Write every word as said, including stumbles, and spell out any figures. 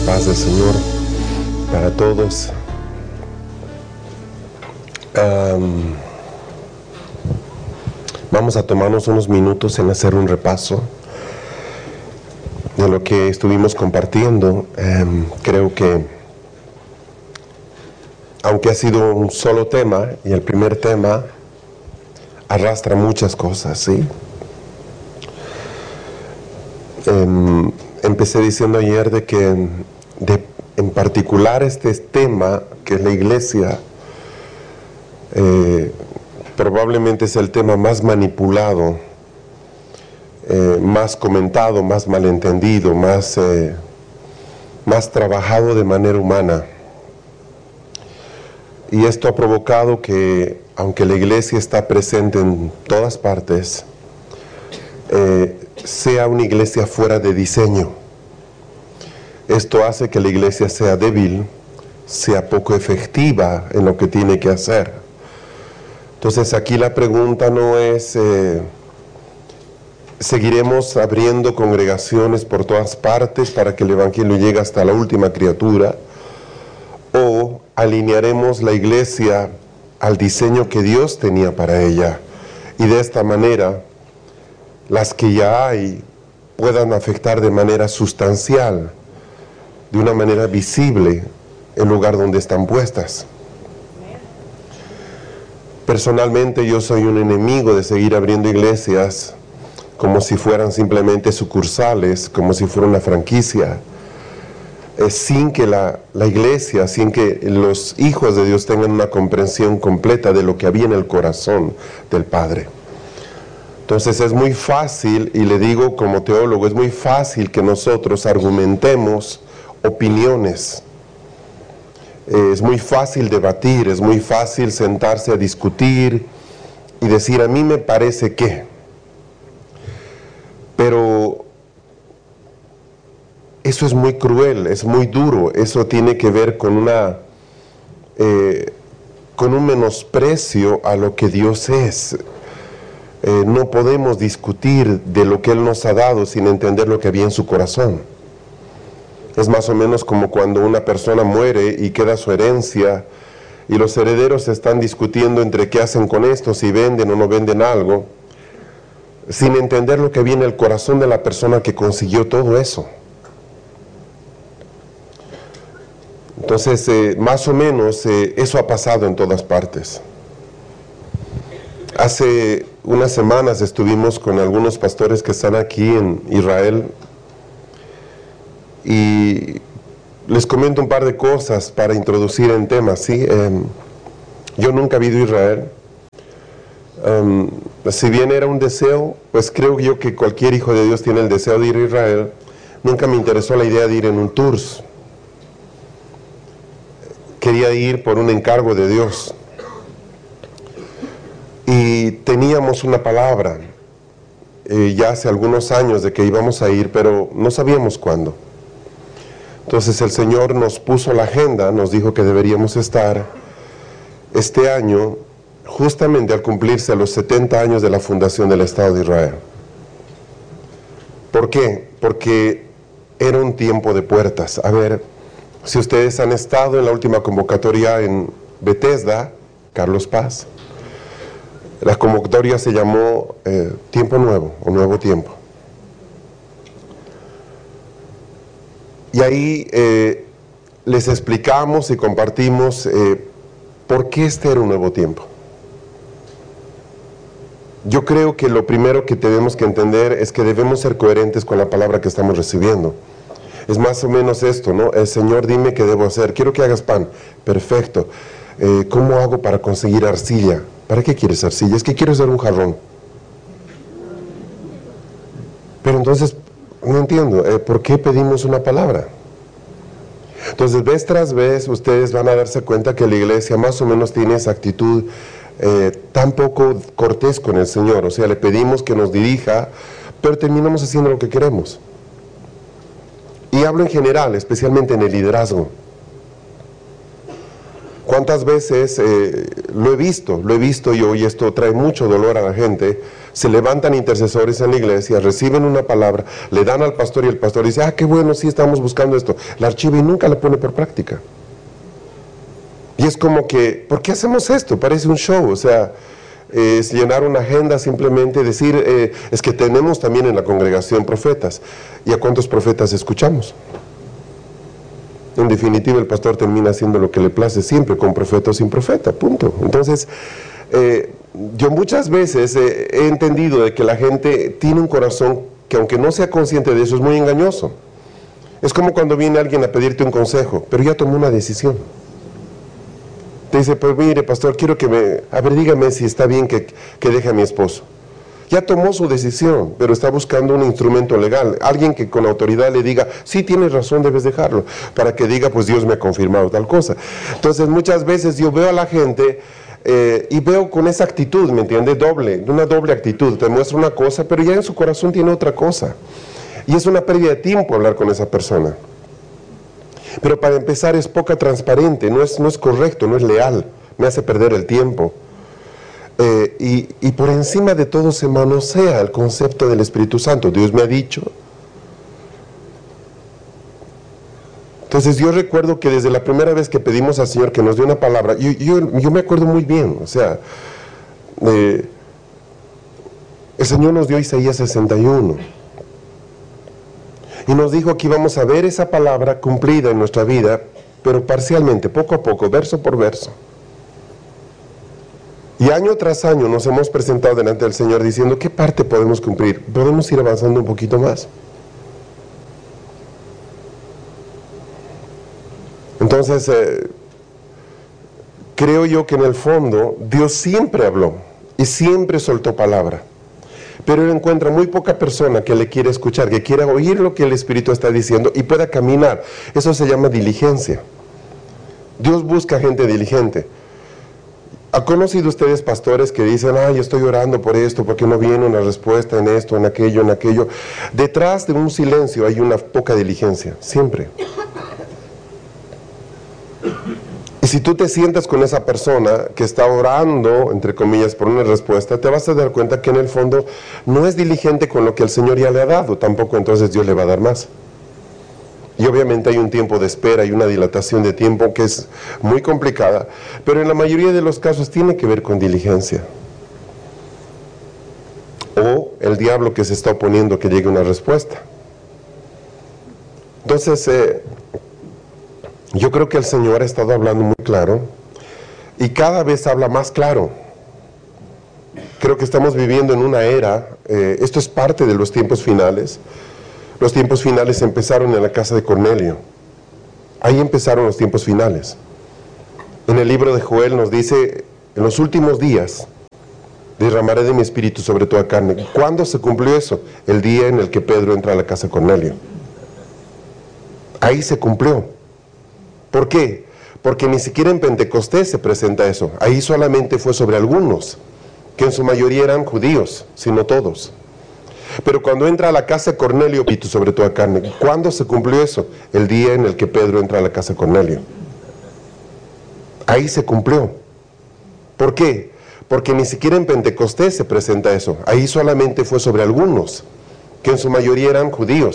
paz del Señor para todos. Um, vamos a tomarnos unos minutos en hacer un repaso de lo que estuvimos compartiendo. Um, creo que, aunque ha sido un solo tema, y el primer tema arrastra muchas cosas, ¿sí? Um, empecé diciendo ayer de que de, en particular este tema, que es la iglesia, eh, probablemente es el tema más manipulado, eh, más comentado, más malentendido, más, eh, más trabajado de manera humana. Y esto ha provocado que, aunque la iglesia está presente en todas partes, eh, sea una iglesia fuera de diseño. Esto hace que la iglesia sea débil, sea poco efectiva en lo que tiene que hacer. Entonces aquí la pregunta no es, eh, ¿seguiremos abriendo congregaciones por todas partes para que el evangelio llegue hasta la última criatura? ¿O alinearemos la iglesia al diseño que Dios tenía para ella? Y de esta manera, las que ya hay puedan afectar de manera sustancial, de una manera visible, el lugar donde están puestas. Personalmente yo soy un enemigo de seguir abriendo iglesias como si fueran simplemente sucursales, como si fuera una franquicia, eh, sin que la, la iglesia, sin que los hijos de Dios tengan una comprensión completa de lo que había en el corazón del Padre. Entonces es muy fácil, y le digo como teólogo, es muy fácil que nosotros argumentemos opiniones. Eh, es muy fácil debatir, es muy fácil sentarse a discutir y decir, a mí me parece que. Pero eso es muy cruel, es muy duro, eso tiene que ver con una, eh, con un menosprecio a lo que Dios es. Eh, no podemos discutir de lo que Él nos ha dado sin entender lo que había en su corazón. Es más o menos como cuando una persona muere y queda su herencia y los herederos están discutiendo entre qué hacen con esto, si venden o no venden algo, sin entender lo que había en el corazón de la persona que consiguió todo eso. Entonces, eh, más o menos, eh, eso ha pasado en todas partes. Hace unas semanas estuvimos con algunos pastores que están aquí en Israel y les comento un par de cosas para introducir en temas, ¿sí? Eh, yo nunca he ido a Israel. Um, si bien era un deseo, pues creo yo que cualquier hijo de Dios tiene el deseo de ir a Israel. Nunca me interesó la idea de ir en un tour. Quería ir por un encargo de Dios. Y teníamos una palabra eh, ya hace algunos años de que íbamos a ir, pero no sabíamos cuándo. Entonces el Señor nos puso la agenda, nos dijo que deberíamos estar este año, justamente al cumplirse los setenta años de la fundación del Estado de Israel. ¿Por qué? Porque era un tiempo de puertas. A ver, si ustedes han estado en la última convocatoria en Bethesda, Carlos Paz, la convocatoria se llamó eh, Tiempo Nuevo o Nuevo Tiempo. Y ahí eh, les explicamos y compartimos eh, por qué este era un nuevo tiempo. Yo creo que lo primero que tenemos que entender es que debemos ser coherentes con la palabra que estamos recibiendo. Es más o menos esto, ¿no? El Señor, dime qué debo hacer. Quiero que hagas pan. Perfecto. Eh, ¿Cómo hago para conseguir arcilla? ¿Para qué quieres arcilla? Es que quiero hacer un jarrón. Pero entonces, no entiendo, eh, ¿por qué pedimos una palabra? Entonces, vez tras vez, ustedes van a darse cuenta que la iglesia más o menos tiene esa actitud eh, tan poco cortés con el Señor. O sea, le pedimos que nos dirija, pero terminamos haciendo lo que queremos. Y hablo en general, especialmente en el liderazgo. Cuando ¿Cuántas veces eh, lo he visto, lo he visto yo, y esto trae mucho dolor a la gente? Se levantan intercesores en la iglesia, reciben una palabra, le dan al pastor y el pastor dice, ah, qué bueno, sí, estamos buscando esto. La archiva y nunca la pone por práctica. Y es como que, ¿por qué hacemos esto? Parece un show, o sea, eh, es llenar una agenda, simplemente decir, eh, es que tenemos también en la congregación profetas. ¿Y a cuántos profetas escuchamos? En definitiva, el pastor termina haciendo lo que le place siempre, con profeta o sin profeta, punto. Entonces, eh, yo muchas veces eh, he entendido de que la gente tiene un corazón que, aunque no sea consciente de eso, es muy engañoso. Es como cuando viene alguien a pedirte un consejo, pero ya tomó una decisión. Te dice, pues mire, pastor, quiero que me... A ver, dígame si está bien que, que deje a mi esposo. Ya tomó su decisión, pero está buscando un instrumento legal. Alguien que con autoridad le diga, sí, tienes razón, debes dejarlo. Para que diga, pues Dios me ha confirmado tal cosa. Entonces, muchas veces yo veo a la gente eh, y veo con esa actitud, ¿me entiende? Doble, una doble actitud. Te muestra una cosa, pero ya en su corazón tiene otra cosa. Y es una pérdida de tiempo hablar con esa persona. Pero para empezar es poca transparente, no es, no es correcto, no es leal. Me hace perder el tiempo. Eh, y, y por encima de todo se manosea el concepto del Espíritu Santo. Dios me ha dicho. Entonces yo recuerdo que desde la primera vez que pedimos al Señor que nos dé una palabra, yo, yo, yo me acuerdo muy bien, o sea, eh, el Señor nos dio Isaías sesenta y uno y nos dijo que íbamos a ver esa palabra cumplida en nuestra vida, pero parcialmente, poco a poco, verso por verso. Y año tras año nos hemos presentado delante del Señor diciendo, ¿qué parte podemos cumplir? ¿Podemos ir avanzando un poquito más? Entonces, eh, creo yo que en el fondo Dios siempre habló y siempre soltó palabra. Pero Él encuentra muy poca persona que le quiera escuchar, que quiera oír lo que el Espíritu está diciendo y pueda caminar. Eso se llama diligencia. Dios busca gente diligente. ¿Ha conocido ustedes pastores que dicen, ay, estoy orando por esto, porque no viene una respuesta en esto, en aquello, en aquello? Detrás de un silencio hay una poca diligencia, siempre. Y si tú te sientas con esa persona que está orando, entre comillas, por una respuesta, te vas a dar cuenta que en el fondo no es diligente con lo que el Señor ya le ha dado, tampoco entonces Dios le va a dar más. Y obviamente hay un tiempo de espera y una dilatación de tiempo que es muy complicada, pero en la mayoría de los casos tiene que ver con diligencia. O el diablo que se está oponiendo que llegue una respuesta. Entonces, eh, yo creo que el Señor ha estado hablando muy claro y cada vez habla más claro. Creo que estamos viviendo en una era, eh, esto es parte de los tiempos finales. Los tiempos finales empezaron en la casa de Cornelio. Ahí empezaron los tiempos finales. En el libro de Joel nos dice, en los últimos días derramaré de mi espíritu sobre toda carne. ¿Cuándo se cumplió eso? El día en el que Pedro entra a la casa de Cornelio. Ahí se cumplió. ¿Por qué? Porque ni siquiera en Pentecostés se presenta eso. Ahí solamente fue sobre algunos, que en su mayoría eran judíos, sino todos. Pero cuando entra a la casa de Cornelio, espíritu sobre toda carne, ¿cuándo se cumplió eso? El día en el que Pedro entra a la casa de Cornelio. Ahí se cumplió. ¿Por qué? Porque ni siquiera en Pentecostés se presenta eso. Ahí solamente fue sobre algunos, que en su mayoría eran judíos.